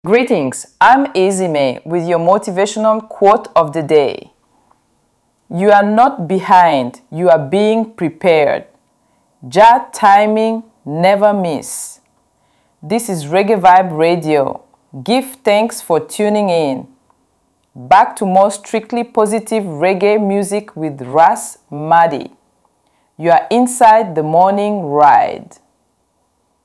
Greetings, I'm Ezime with your motivational quote of the day. You are not behind, you are being prepared. Jah timing, never miss. This is Reggae Vibe Radio. Give thanks for tuning in. Back to more strictly positive reggae music with Ras Madi. You are inside the morning ride.